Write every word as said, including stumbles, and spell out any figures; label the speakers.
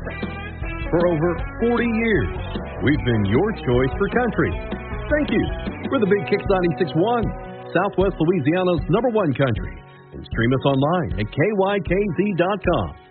Speaker 1: For over forty years, we've been your choice for country. Thank you. We're the Big Kicks ninety-six point one, Southwest Louisiana's number one country. And stream us online at K Y K Z dot com.